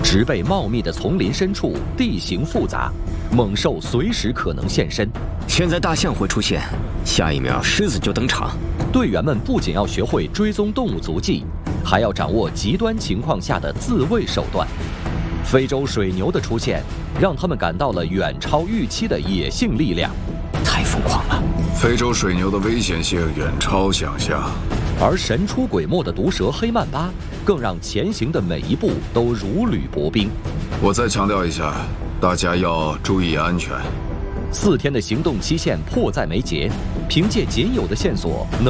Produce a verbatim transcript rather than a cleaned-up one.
植被茂密的丛林深处，地形复杂，猛兽随时可能现身。 现在大象会出现，下一秒狮子就登场。 队员们不仅要学会追踪动物足迹，还要掌握极端情况下的自卫手段。非洲水牛的出现，让他们感到了远超预期的野性力量。 太疯狂了！ 非洲水牛的危险性远超想象。 而神出鬼没的毒蛇黑曼巴，更让前行的每一步都如履薄冰。 我再强调一下，大家要注意安全。 四天的行动期限迫在眉睫，凭借仅有的线索，能